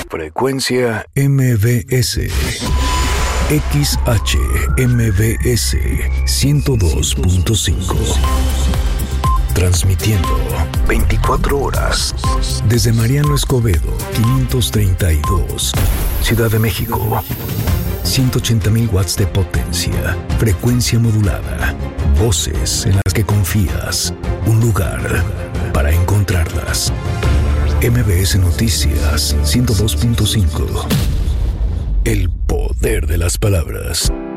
Frecuencia MBS. XHMBS 102.5. Transmitiendo 24 horas desde Mariano Escobedo 532, Ciudad de México. 180,000 watts de potencia, frecuencia modulada, voces en las que confías, un lugar para encontrarlas. MBS Noticias 102.5. El poder de las palabras.